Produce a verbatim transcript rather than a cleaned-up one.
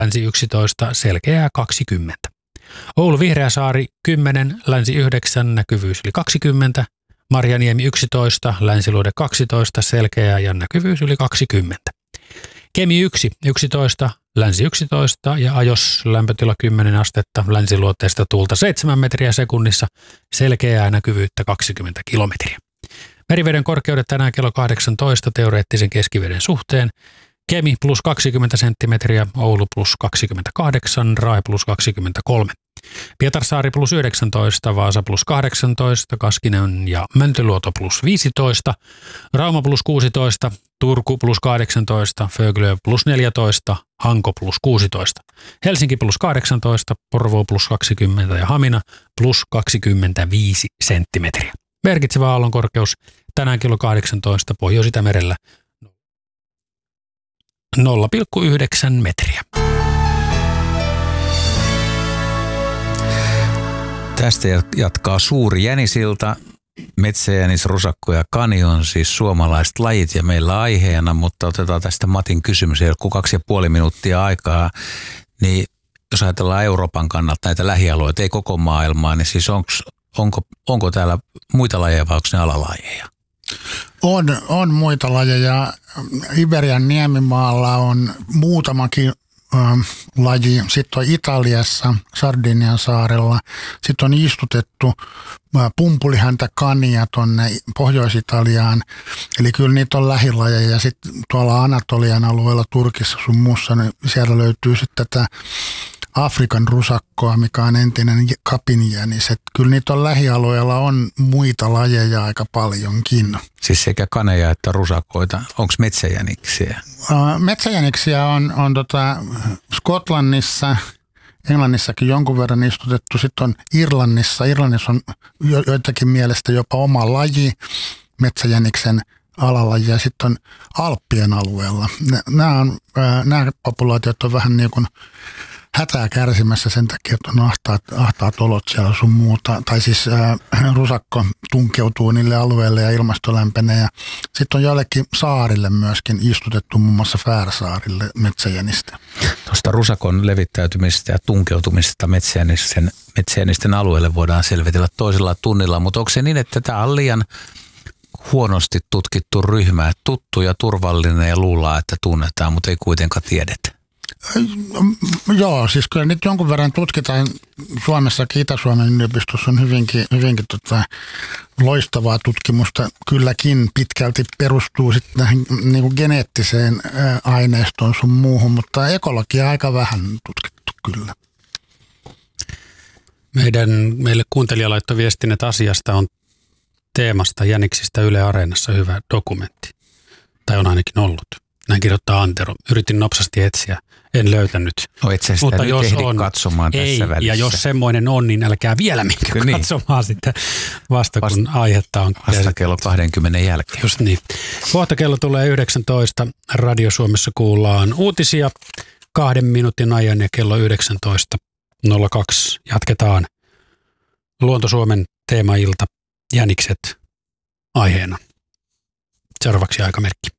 länsi yksitoista, selkeää kaksikymmentä. Oulu Vihreäsaari kymmenen, länsi yhdeksän, näkyvyys yli kaksikymmentä. Marjaniemi yksitoista, länsiluode kaksitoista, selkeää ja näkyvyys yli kaksikymmentä. Kemi yksi, yksitoista, länsi yksitoista ja Ajos lämpötila kymmenen astetta, länsiluoteesta tuulta seitsemän metriä sekunnissa, selkeää näkyvyyttä kaksikymmentä kilometriä. Meriveden korkeudet tänään kello kahdeksantoista teoreettisen keskiveden suhteen. Kemi plus kaksikymmentä senttimetriä, Oulu plus kaksikymmentäkahdeksan, Raahe plus kaksikymmentäkolme. Pietarsaari plus yhdeksäntoista, Vaasa plus kahdeksantoista, Kaskinen ja Mäntyluoto plus viisitoista, Rauma plus kuusitoista, Turku plus kahdeksantoista, Föglö plus neljätoista, Hanko plus kuusitoista, Helsinki plus kahdeksantoista, Porvoo plus kaksikymmentä ja Hamina plus kaksikymmentäviisi senttimetriä. Merkitsevä aallon korkeus tänään kello kahdeksantoista Pohjois-Itämerellä nolla pilkku yhdeksän metriä. Tästä jatkaa Suuri jänisilta. Metsäjänis, rusakko ja kani on siis suomalaiset lajit ja meillä aiheena, mutta otetaan tästä Matin kysymys, ei ole kuin kaksi ja puoli minuuttia aikaa. Niin jos ajatellaan Euroopan kannalta näitä lähialueita, ei koko maailmaa, niin siis onko, onko, onko täällä muita lajeja vai onko ne alalajeja? On, on muita lajeja. Iberian niemimaalla on muutamakin laji. Sitten on Italiassa, Sardinian saarella. Sitten on istutettu pumpulihäntä kania tuonne Pohjois-Italiaan. Eli kyllä niitä on lähilajeja. Sitten tuolla Anatolian alueella Turkissa sun muussa, niin siellä löytyy sitten tätä Afrikan rusakkoa, mikä on entinen kapinjänis. Kyllä niitä on lähialueella on muita lajeja aika paljonkin. Siis sekä kaneja että rusakoita. Onko metsäjäniksiä? Metsäjäniksiä on, on tota Skotlannissa, Englannissakin jonkun verran istutettu. Sitten on Irlannissa. Irlannissa on jo, joitakin mielestä jopa oma laji metsäjäniksen alalaji. Ja sitten on Alppien alueella. Nämä, on, nämä populaatiot on vähän niin kuin hätää kärsimässä sen takia, että on ahtaat, ahtaat olot siellä sun muuta. Tai siis ää, rusakko tunkeutuu niille alueille ja ilmasto lämpenee. Ja sitten on joillekin saarille myöskin istutettu, muun muassa Färsaarille metsäjänistä. Tuosta rusakon levittäytymisestä ja tunkeutumisesta metsäjänisten, metsäjänisten alueelle voidaan selvitellä toisella tunnilla. Mutta onko se niin, että tämä on liian huonosti tutkittu ryhmä, että tuttu ja turvallinen ja luullaan, että tunnetaan, mutta ei kuitenkaan tiedetä? Joo, siis kyllä nyt jonkun verran tutkitaan Suomessakin, Itä-Suomen yliopistossa on hyvinkin, hyvinkin tota, loistavaa tutkimusta. Kylläkin pitkälti perustuu sitten tähän niin kuin geneettiseen aineistoon sun muuhun, mutta ekologia aika vähän tutkittu kyllä. Meidän, meille kuuntelija laittoi viestin, että asiasta on teemasta jäniksistä Yle Areenassa hyvä dokumentti. Tai on ainakin ollut. Näin kirjoittaa Antero. Yritin nopsasti etsiä. En löytänyt. No et sä sitä mutta nyt jos ehdi on, katsomaan ei, tässä välissä. Ja jos semmoinen on, niin älkää vielä minkö niin. katsomaan sitten vasta, kun vasta, aihetta on. Vasta kello kaksikymmentä jälkeen. Just niin. Kohta kello tulee yhdeksäntoista. Radio Suomessa kuullaan uutisia kahden minuutin ajan ja kello yhdeksäntoista nolla kaksi jatketaan Luonto Suomen teemailta jänikset aiheena. Seuraavaksi aikamerkki.